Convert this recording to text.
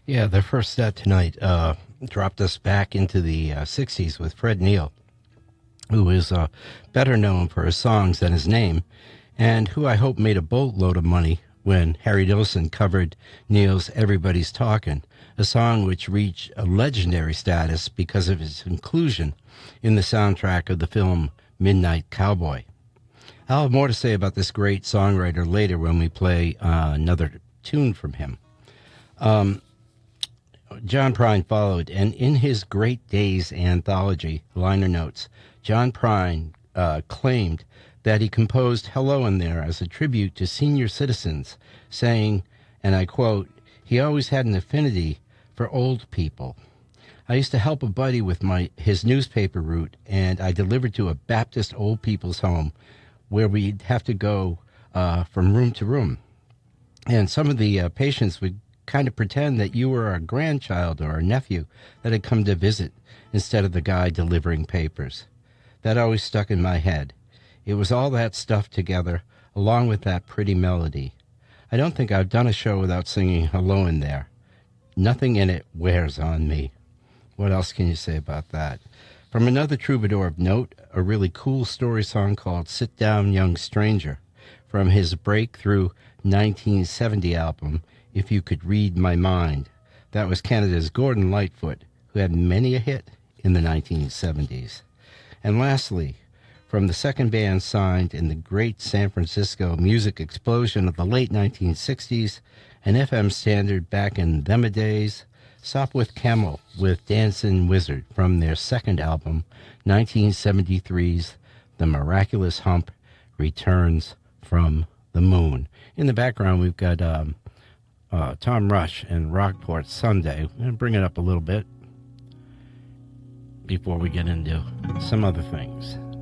Yeah, the first set tonight dropped us back into the 60s with Fred Neil, who is better known for his songs than his name, and who I hope made a boatload of money when Harry Nilsson covered Neil's Everybody's Talkin', a song which reached a legendary status because of its inclusion in the soundtrack of the film Midnight Cowboy. I'll have more to say about this great songwriter later when we play another tune from him. John Prine followed, and in his Great Days anthology, liner notes, John Prine claimed that he composed Hello in There as a tribute to senior citizens, saying, and I quote, he always had an affinity for old people. I used to help a buddy with his newspaper route, and I delivered to a Baptist old people's home where we'd have to go from room to room. And some of the patients would kind of pretend that you were a grandchild or a nephew that had come to visit instead of the guy delivering papers. That always stuck in my head. It was all that stuff together, along with that pretty melody. I don't think I've done a show without singing Hello in There. Nothing in it wears on me. What else can you say about that? From another troubadour of note, a really cool story song called Sit Down Young Stranger, from his breakthrough 1970 album, If You Could Read My Mind. That was Canada's Gordon Lightfoot, who had many a hit in the 1970s. And lastly, from the second band signed in the great San Francisco music explosion of the late 1960s, an FM standard back in them days, Sopwith Camel with Dancin' Wizard from their second album, 1973's The Miraculous Hump Returns from the Moon. In the background, we've got Tom Rush and Rockport Sunday. I'm going to bring it up a little bit before we get into some other things.